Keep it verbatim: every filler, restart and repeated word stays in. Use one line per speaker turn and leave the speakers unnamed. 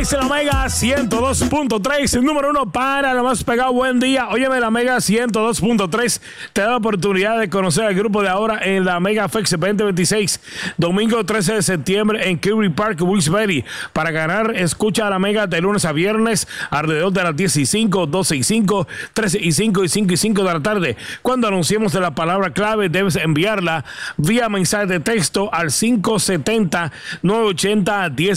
dice la Mega ciento dos punto tres, el número uno para lo más pegado. Buen día. Óyeme, la Mega ciento dos punto tres te da la oportunidad de conocer al grupo de ahora en la Mega Fest veinte veintiséis, domingo trece de septiembre en Kirby Park, Wilkes-Barre. Para ganar, escucha a la Mega de lunes a viernes alrededor de las diez y cinco, doce y cinco, trece y cinco y cinco y cinco de la tarde. Cuando anunciemos de la palabra clave, debes enviarla vía mensaje de texto al cinco siete cero, nueve ocho cero, diez